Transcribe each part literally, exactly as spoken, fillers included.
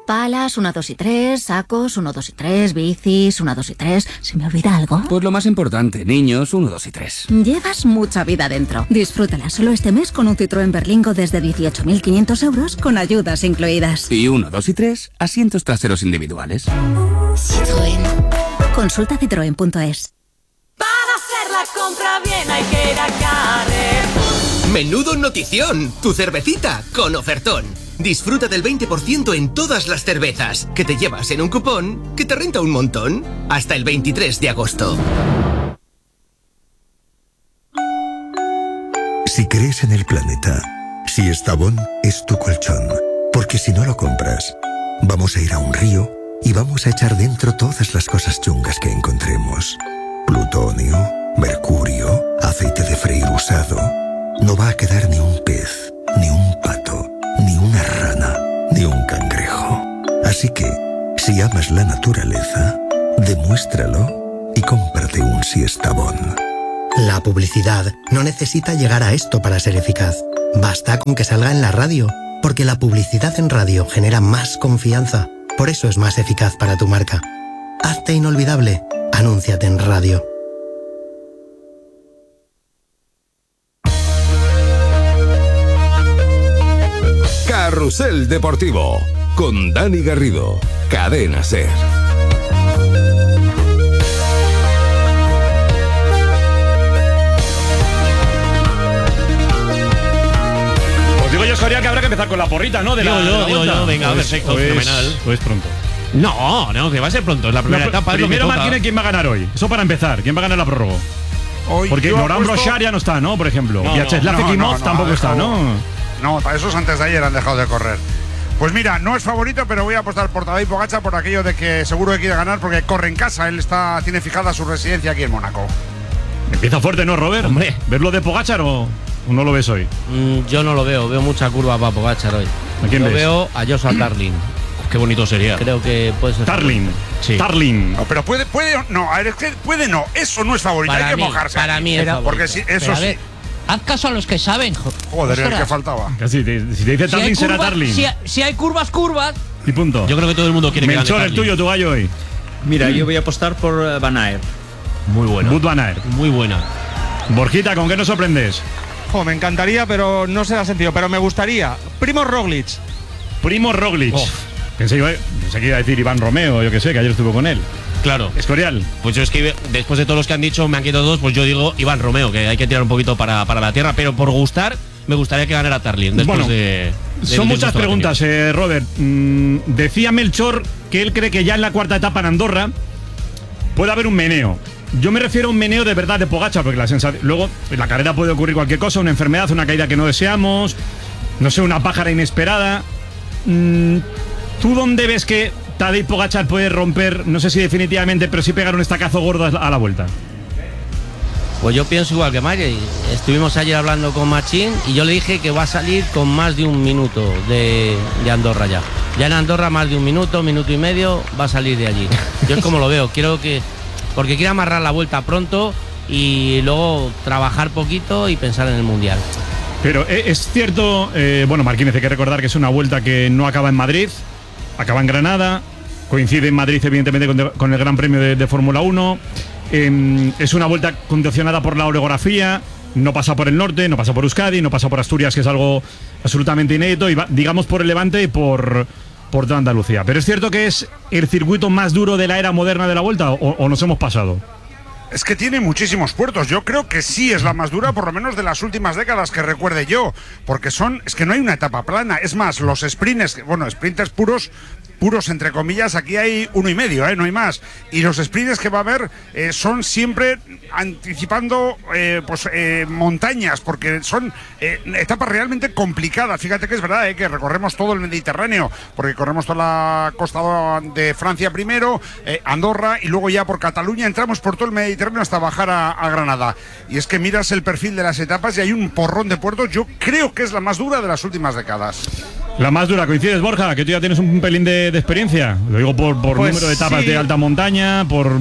Palas, uno, dos y tres, sacos, uno, dos y tres, bicis, uno, dos y tres. ¿Se me olvida algo? Pues lo más importante, niños, uno, dos y tres. Llevas mucha vida dentro. Disfrútala solo este mes con un Citroën Berlingo desde dieciocho mil quinientos euros con ayudas incluidas. Y uno, dos y tres, asientos traseros individuales. Citroën. Consulta citroen punto es. Para hacer la compra bien hay que ir a Carrefour. Menudo notición, tu cervecita con ofertón. Disfruta del veinte por ciento en todas las cervezas, que te llevas en un cupón que te renta un montón. Hasta el veintitrés de agosto. Si crees en el planeta, si Estavón es tu colchón, porque si no lo compras, vamos a ir a un río y vamos a echar dentro todas las cosas chungas que encontremos. Plutonio, mercurio, aceite de freír usado. No va a quedar ni un pez, ni un pato, ni una rana, ni un cangrejo. Así que, si amas la naturaleza, demuéstralo y cómprate un Siestabón. La publicidad no necesita llegar a esto para ser eficaz. Basta con que salga en la radio, porque la publicidad en radio genera más confianza. Por eso es más eficaz para tu marca. Hazte inolvidable. Anúnciate en radio. Carrusel Deportivo con Dani Garrido, Cadena SER. Pues digo yo, Escorial, que habrá que empezar con la porrita, ¿no? De digo la, yo, de la digo vuelta. yo, venga, pues, perfecto, pues, fenomenal. Pues pronto. No, no, que va a ser pronto, es la primera No, etapa. primero, es lo que Marquine, toca. ¿quién va a ganar hoy? Eso para empezar, ¿quién va a ganar la prórroga? Hoy Porque yo Laurent apuesto- Brochard ya no está, ¿no? Por ejemplo. No, y no. Vyacheslav No, no, Ekimov no, tampoco ha está, dejado- ¿no? No, para esos antes de ayer han dejado de correr. Pues mira, no es favorito, pero voy a apostar por Tadej Pogačar por aquello de que seguro que quiere ganar porque corre en casa. Él está tiene fijada su residencia aquí en Mónaco. Empieza fuerte, ¿no, Robert? Hombre. ¿Verlo de Pogačar o o no lo ves hoy? Mm, yo no lo veo, veo mucha curva para Pogačar hoy. ¿A quién Yo ves? veo a Joshua Tarling. Qué bonito sería. Creo que puede ser. Tarling. Sí. Tarling. No, pero puede, puede, no, a ver, es que puede no, eso no es favorito, Para hay que mí, mojarse. para aquí. mí es favorito. Porque si, eso Pero a sí. ver, haz caso a los que saben. Joder, el Ostras. que faltaba. Casi, te- si te dice Si Tarling, hay será curvas- Tarling. Si, si hay curvas, curvas. Y punto. Yo creo que todo el mundo quiere que Melchor, gane el Tarling. tuyo, tu gallo hoy. Mira, yo voy a apostar por eh, Van Aert. Muy buena. Wout van Aert. Muy buena. Borjita, ¿con qué nos sorprendes? Jo, me encantaría, pero no se da sentido. Pero me gustaría. Primo Roglic. Primo Roglic. Oh. Pensé, iba- pensé que iba a decir Iván Romeo, yo que sé, que ayer estuvo con él. Claro. Escorial. Pues yo es que después de todos los que han dicho, me han quitado dos, pues yo digo Iván Romeo, que hay que tirar un poquito para, para la tierra, pero por gustar, me gustaría que ganara Tarling después Bueno, de, de- Son del muchas gusto que ha preguntas, eh, Robert. Mm, decía Melchor que él cree que ya en la cuarta etapa en Andorra puede haber un meneo. Yo me refiero a un meneo de verdad de Pogačar, porque la sensación. Luego, en la carrera puede ocurrir cualquier cosa, una enfermedad, una caída que no deseamos, no sé, una pájara inesperada. Mm, ¿Tú dónde ves que Tadej Pogačar puede romper, no sé si definitivamente, pero sí pegar un estacazo gordo a la- a la vuelta? Pues yo pienso igual que Mario. Estuvimos ayer hablando con Machín y yo le dije que va a salir con más de un minuto de, de Andorra ya. Ya en Andorra más de un minuto, minuto y medio va a salir de allí. Yo es como lo veo, quiero que. Porque quiere amarrar la vuelta pronto y luego trabajar poquito y pensar en el Mundial. Pero eh, es cierto, eh, bueno, Marquínez, hay que recordar que es una vuelta que no acaba en Madrid, acaba en Granada, coincide en Madrid evidentemente con, con el Gran Premio de, de Fórmula uno, eh, es una vuelta condicionada por la orografía, no pasa por el norte, no pasa por Euskadi, no pasa por Asturias, que es algo absolutamente inédito, y va, digamos por el Levante y por, por toda Andalucía. Pero es cierto que es el circuito más duro de la era moderna de la vuelta, o, o nos hemos pasado. Es que tiene muchísimos puertos. Yo creo que sí es la más dura, por lo menos de las últimas décadas que recuerde yo. Porque son, es que no hay una etapa plana. Es más, los sprints, bueno, sprints puros, puros entre comillas, aquí hay uno y medio, ¿eh? No hay más. Y los sprints que va a haber eh, son siempre anticipando eh, pues eh, montañas, porque son eh, etapas realmente complicadas. Fíjate que es verdad, ¿eh? Que recorremos todo el Mediterráneo, porque corremos toda la costa de Francia primero, eh, Andorra, y luego ya por Cataluña entramos por todo el Mediterráneo hasta bajar a, a Granada. Y es que miras el perfil de las etapas y hay un porrón de puertos. Yo creo que es la más dura de las últimas décadas. La más dura, ¿coincides, Borja? Que tú ya tienes un pelín de, de experiencia. Lo digo por, por Pues número de etapas sí. de alta montaña, por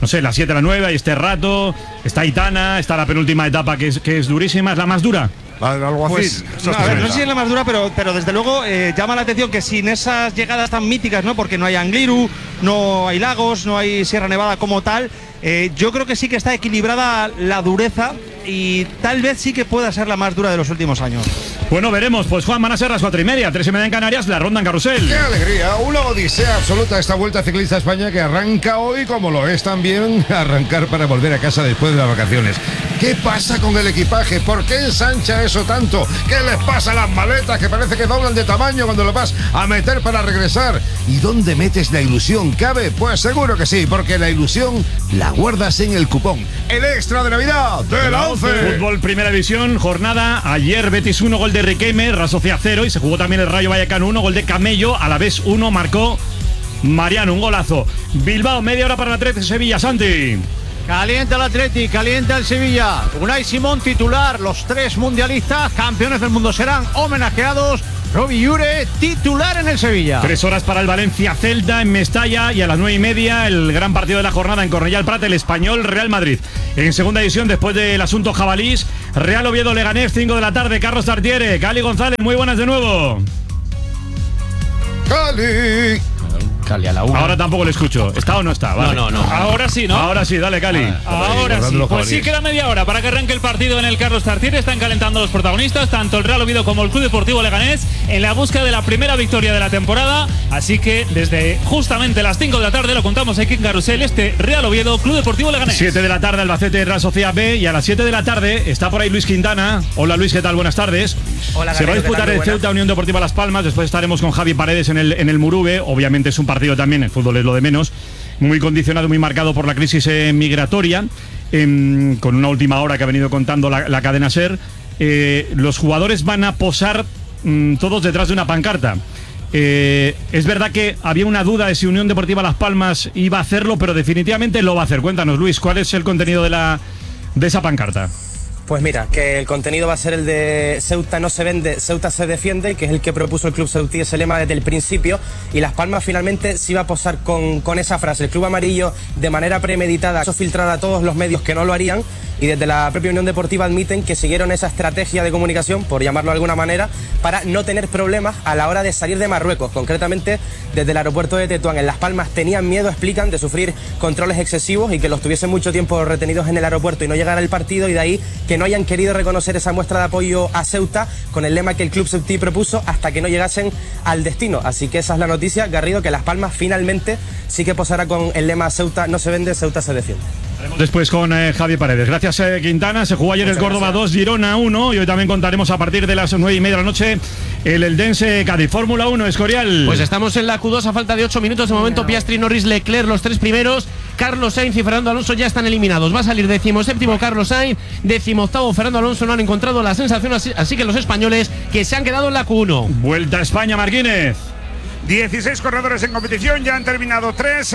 no sé, las siete, las nueve, hay este rato, está Aitana, está la penúltima etapa que es, que es durísima, es la más dura. Algo así. Pues, no, a ver, no sé si es la más dura, pero, pero desde luego eh, llama la atención que sin esas llegadas tan míticas, ¿no? Porque no hay Angliru, no hay Lagos, no hay Sierra Nevada como tal. Eh, yo creo que sí que está equilibrada la dureza y tal vez sí que pueda ser la más dura de los últimos años. Bueno, veremos. Pues Juan, van a ser las cuatro y media, tres y media en Canarias, la ronda en Carrusel. ¡Qué alegría! Una odisea absoluta esta Vuelta Ciclista a España que arranca hoy, como lo es también arrancar para volver a casa después de las vacaciones. ¿Qué pasa con el equipaje? ¿Por qué ensancha eso tanto? ¿Qué les pasa a las maletas que parece que doblan de tamaño cuando lo vas a meter para regresar? ¿Y dónde metes la ilusión? ¿Cabe? Pues seguro que sí, porque la ilusión la guardas en el cupón. El extra de Navidad de la once. Fútbol Primera División, jornada. Ayer Betis uno, gol de Riquelme, Real Sociedad cero, y se jugó también el Rayo Vallecano uno, gol de Camello, a la vez uno, marcó Mariano, un golazo. Bilbao, media hora para el Atlético Sevilla, Santi. Calienta el Atleti, calienta el Sevilla. Unai Simón titular, los tres mundialistas, campeones del mundo serán homenajeados. Robbie Ure, titular en el Sevilla. Tres horas para el Valencia Celta en Mestalla, y a las nueve y media el gran partido de la jornada en Cornellà el Prat, el Español Real Madrid. En segunda división, después del asunto Jabalís, Real Oviedo Leganés, cinco de la tarde, Carlos Tartiere, Cali González, muy buenas de nuevo. Cali. Cali a la una. Ahora tampoco le escucho. ¿Está o no está? Vale. No, no, no. Ahora sí, ¿no? Ahora sí, dale, Cali. Ahora sí. Pues sí, queda media hora para que arranque el partido en el Carlos Tartiere. Están calentando los protagonistas, tanto el Real Oviedo como el Club Deportivo Leganés, en la búsqueda de la primera victoria de la temporada. Así que desde justamente las cinco de la tarde lo contamos aquí en Carrusel, este Real Oviedo, Club Deportivo Leganés. siete de la tarde, Albacete Real Sociedad B, y a las siete de la tarde está por ahí Luis Quintana. Hola Luis, ¿qué tal? Buenas tardes. Hola, Se va a disputar el Ceuta Unión Deportiva Las Palmas. Después estaremos con Javi Paredes en el, en el Murube. Obviamente es un partido también, el fútbol es lo de menos, muy condicionado, muy marcado por la crisis eh, migratoria, eh, con una última hora que ha venido contando la, la cadena SER. Eh, los jugadores van a posar mm, todos detrás de una pancarta. Eh, es verdad que había una duda de si Unión Deportiva Las Palmas iba a hacerlo, pero definitivamente lo va a hacer. Cuéntanos, Luis, ¿cuál es el contenido de, la, de esa pancarta? Pues mira, que el contenido va a ser el de Ceuta no se vende, Ceuta se defiende, que es el que propuso el club ceutí, ese lema desde el principio, y Las Palmas finalmente sí va a posar con, con esa frase. El club amarillo, de manera premeditada, hizo filtrar a todos los medios que no lo harían, y desde la propia Unión Deportiva admiten que siguieron esa estrategia de comunicación, por llamarlo de alguna manera, para no tener problemas a la hora de salir de Marruecos. Concretamente, desde el aeropuerto de Tetuán en Las Palmas tenían miedo, explican, de sufrir controles excesivos y que los tuviesen mucho tiempo retenidos en el aeropuerto y no llegar al partido, y de ahí que no hayan querido reconocer esa muestra de apoyo a Ceuta con el lema que el club ceutí propuso hasta que no llegasen al destino. Así que esa es la noticia, Garrido, que Las Palmas finalmente sí que posará con el lema Ceuta no se vende, Ceuta se defiende. Después con eh, Javi Paredes. Gracias, eh, Quintana. Se jugó ayer Muchas el Córdoba gracias. dos, Girona uno, y hoy también contaremos a partir de las nueve y media de la noche el Eldense Cádiz. Fórmula uno, Escorial. Pues estamos en la Q dos a falta de ocho minutos. De momento, Piastri, Norris, Leclerc, los tres primeros. Carlos Sainz y Fernando Alonso ya están eliminados. Va a salir decimoséptimo Carlos Sainz, decimoctavo Fernando Alonso. No han encontrado la sensación, así, así que los españoles que se han quedado en la Q uno. Vuelta a España, Marquínez. dieciséis corredores en competición, ya han terminado tres.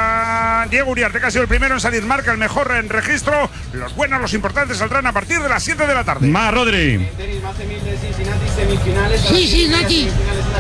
Da Diego Uriarte, que ha sido el primero en salir, marca el mejor en registro. Los buenos, los importantes saldrán a partir de las siete de la tarde. Más Rodri. Sí, sí, Nati.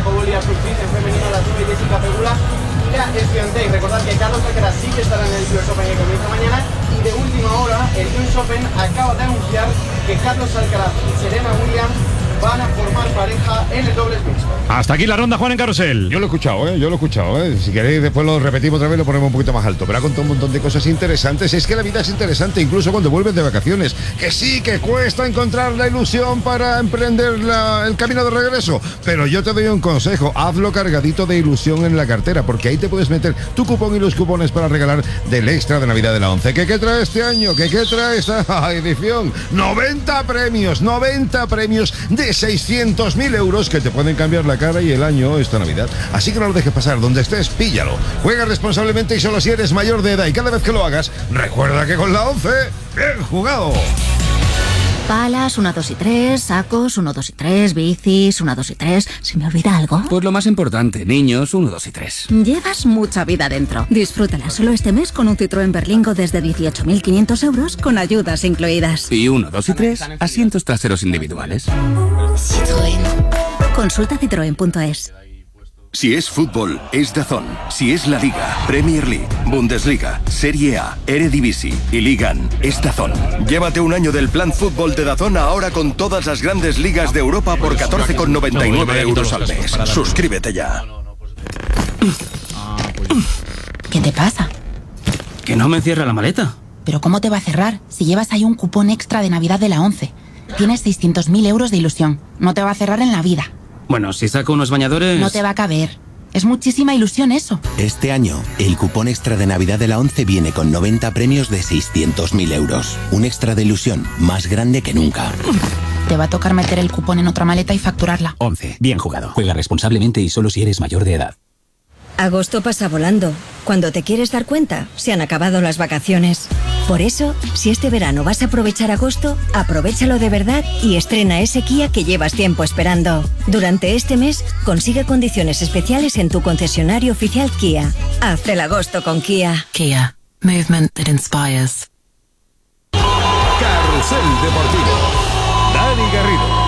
Recordad que Carlos Alcaraz sí que estará en el U S Open que comienza mañana, y de última hora el U S Open acaba de anunciar que Carlos Alcaraz y Serena Williams van a formar pareja en el dobles mixto. Hasta aquí la ronda, Juan, en Carrusel. Yo lo he escuchado, ¿eh? Yo lo he escuchado, ¿eh? Si queréis después lo repetimos otra vez, lo ponemos un poquito más alto. Pero ha contado un montón de cosas interesantes. Es que la vida es interesante, incluso cuando vuelves de vacaciones. Que sí, que cuesta encontrar la ilusión para emprender la, el camino de regreso. Pero yo te doy un consejo. Hazlo cargadito de ilusión en la cartera, porque ahí te puedes meter tu cupón y los cupones para regalar del extra de Navidad de la once. ¿Qué, qué trae este año? ¿Qué, qué trae esta edición? noventa premios, noventa premios de seiscientos mil euros que te pueden cambiar la cara y el año esta Navidad. Así que no lo dejes pasar. Donde estés, píllalo. Juega responsablemente y solo si eres mayor de edad. Y cada vez que lo hagas, recuerda que con la once, bien jugado. Palas, una, dos y tres, sacos, uno, dos y tres, bicis, una, dos y tres. ¿Se me olvida algo? Pues lo más importante, niños, uno, dos y tres. Llevas mucha vida dentro. Disfrútala solo este mes con un Citroën Berlingo desde dieciocho mil quinientos euros con ayudas incluidas. Y uno, dos y tres, asientos traseros individuales. Citroën. Consulta citroen punto es. Si es fútbol, es DAZN. Si es la Liga, Premier League, Bundesliga, Serie A, Eredivisie y Ligan, es DAZN. Llévate un año del plan fútbol de DAZN ahora con todas las grandes ligas de Europa por catorce con noventa y nueve euros al mes. Suscríbete ya. ¿Qué te pasa? Que no me cierra la maleta. ¿Pero cómo te va a cerrar si llevas ahí un cupón extra de Navidad de la ONCE? Tienes seiscientos mil euros de ilusión. No te va a cerrar en la vida. Bueno, si saco unos bañadores... No te va a caber. Es muchísima ilusión eso. Este año, el cupón extra de Navidad de la ONCE viene con noventa premios de seiscientos mil euros. Un extra de ilusión más grande que nunca. Te va a tocar meter el cupón en otra maleta y facturarla. ONCE. Bien jugado. Juega responsablemente y solo si eres mayor de edad. Agosto pasa volando. Cuando te quieres dar cuenta, se han acabado las vacaciones. Por eso, si este verano vas a aprovechar agosto, aprovéchalo de verdad y estrena ese Kia que llevas tiempo esperando. Durante este mes, consigue condiciones especiales en tu concesionario oficial Kia. Haz el agosto con Kia. Kia. Movement that inspires. Carrusel Deportivo. Dani Garrido.